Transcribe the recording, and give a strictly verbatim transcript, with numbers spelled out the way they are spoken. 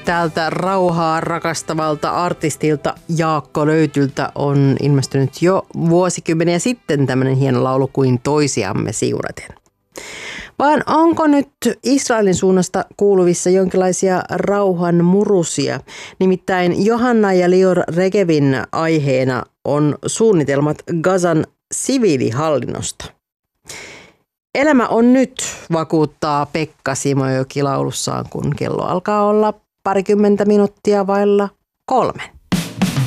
Täältä rauhaa rakastavalta artistilta Jaakko Löytyltä on ilmestynyt jo vuosikymmeniä sitten tämmöinen hieno laulu kuin Toisiamme siuraten. Vaan onko nyt Israelin suunnasta kuuluvissa jonkinlaisia rauhan murusia? Nimittäin Johanna ja Lior Regevin aiheena on suunnitelmat Gazan siviilihallinnosta. Elämä on nyt, vakuuttaa Pekka Simojoki laulussaan, kun kello alkaa olla parikymmentä minuuttia vailla kolmen.